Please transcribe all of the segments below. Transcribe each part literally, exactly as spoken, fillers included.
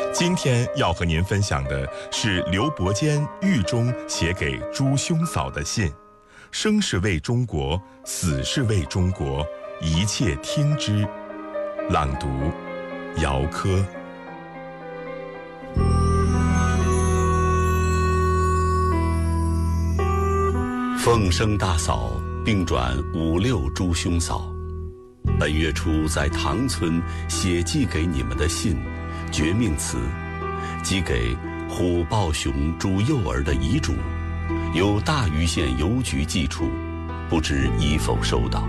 今天要和您分享的是刘伯坚狱中写给朱兄嫂的信，生是为中国，死是为中国，一切听之。朗读姚科。 凤生大嫂并转五六朱兄嫂，本月初在唐村写寄给你们的信，绝命词，寄给虎豹熊朱幼儿的遗嘱，由大余县邮局寄出，不知已否收到。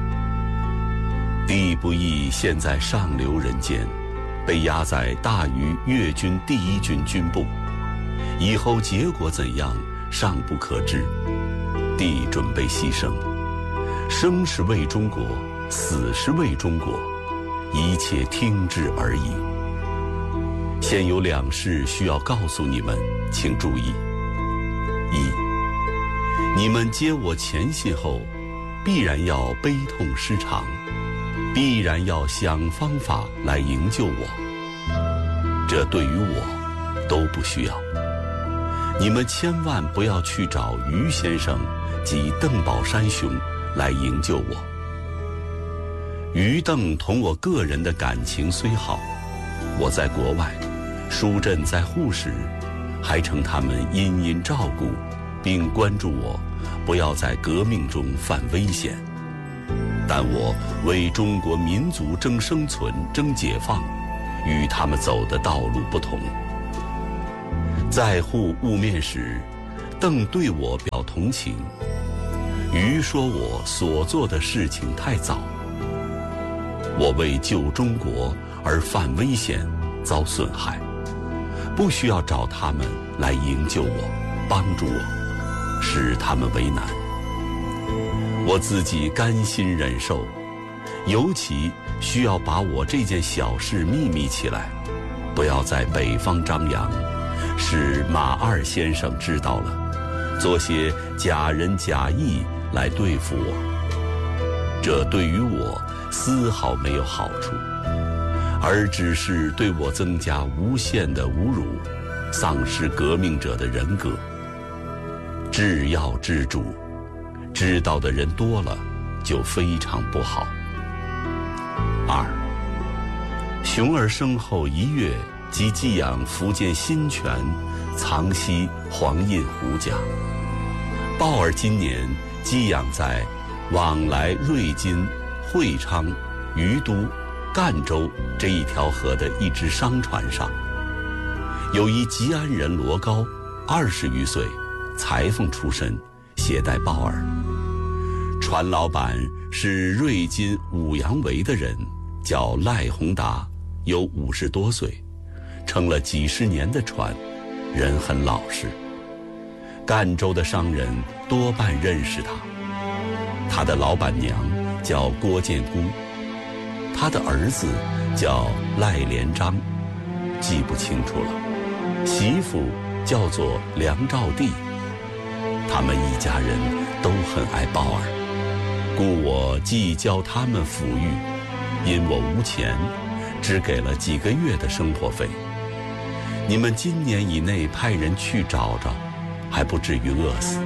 弟不义现在上流人间，被押在大余粤军第一军军部，以后结果怎样尚不可知。弟准备牺牲，生是为中国，死是为中国，一切听之而已。现有两事需要告诉你们，请注意：一，你们接我前信后，必然要悲痛失常，必然要想方法来营救我，这对于我都不需要。你们千万不要去找于先生及邓宝山兄来营救我。于邓同我个人的感情虽好，我在国外，舒振在沪时，还称他们殷殷照顾，并关注我，不要在革命中犯危险。但我为中国民族争生存、争解放，与他们走的道路不同。在沪晤面时，邓对我表同情，于说我所做的事情太早，我为救中国而犯危险，遭损害，不需要找他们来营救我，帮助我，使他们为难。我自己甘心忍受，尤其需要把我这件小事秘密起来，不要在北方张扬，使马二先生知道了，做些假仁假义来对付我，这对于我丝毫没有好处，而只是对我增加无限的侮辱，丧失革命者的人格。治要治主，知道的人多了，就非常不好。二，熊儿生后一月即寄养福建新泉藏西黄印胡家，鲍儿今年寄养在往来瑞金、会昌、于都、赣州这一条河的一只商船上。有一吉安人罗高，二十余岁，裁缝出身，携带鲍儿。船老板是瑞金五羊围的人，叫赖宏达，有五十多岁，撑了几十年的船，人很老实。赣州的商人多半认识他。他的老板娘叫郭建姑，他的儿子叫赖连章，记不清楚了。媳妇叫做梁兆娣。他们一家人都很爱鲍儿，故我既教他们抚育，因我无钱，只给了几个月的生活费。你们今年以内派人去找找，还不至于饿死。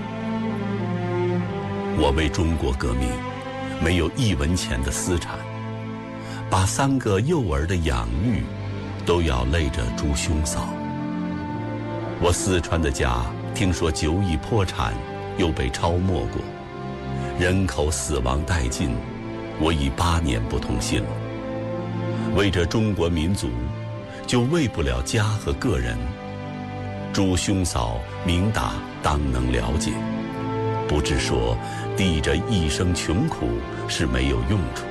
我为中国革命没有一文钱的私产，把三个幼儿的养育都要累着朱兄嫂。我四川的家听说久已破产，又被抄没过，人口死亡殆尽，我已八年不通信了。为着中国民族，就为不了家和个人。朱兄嫂明达当能了解，不只说弟这一生穷苦是没有用处。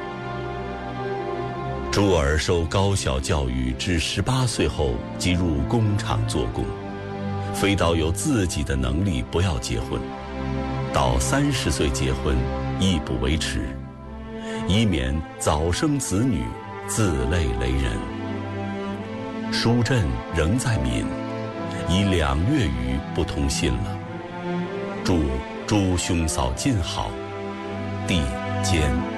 朱儿受高小教育至十八岁后即入工厂做工，非到有自己的能力不要结婚，到三十岁结婚亦不为迟，以免早生子女自累雷人。舒振仍在闽，已两月余不通信了。祝朱兄嫂尽好，弟坚。